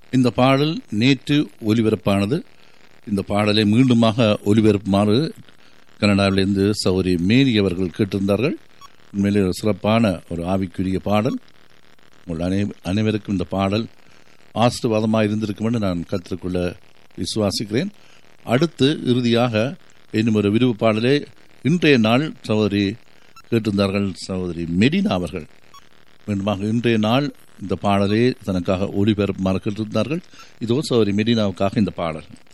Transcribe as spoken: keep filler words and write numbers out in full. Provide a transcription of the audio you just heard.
இந்த பாடல் நேற்று ஒலிபரப்பானது. இந்த பாடலை மீண்டுமாக ஒலிபரப்புமாறு கனடாவிலிருந்து சௌரி மேரி அவர்கள் கேட்டிருந்தார்கள். உண்மையிலே ஒரு சிறப்பான ஒரு ஆவிக்குரிய பாடல். உங்கள் அனை அனைவருக்கும் இந்த பாடல் ஆசீர்வாதமாக இருந்திருக்கும் என்று நான் கற்றுக்கொள்ள விசுவாசிக்கிறேன். அடுத்து இறுதியாக இன்னும் ஒரு விருப்பு பாடலே இன்றைய நாள் சகோதரி கேட்டிருந்தார்கள். சகோதரி மெடினா அவர்கள் மீண்டுமாக இன்றைய நாள் இந்த பாடலே தனக்காக ஒளிபரப்புமாறு கேட்டிருந்தார்கள். இதோ சகோதரி மெடினாவுக்காக இந்த பாடல்.